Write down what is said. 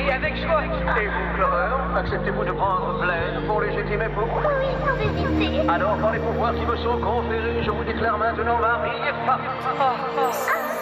et avec joie. Et vous, Clover, acceptez-vous de prendre plaide pour légitimer pour vous? Oui, sans hésiter. Alors, par les pouvoirs qui me sont conférés, je vous déclare maintenant mari et femme. Ah,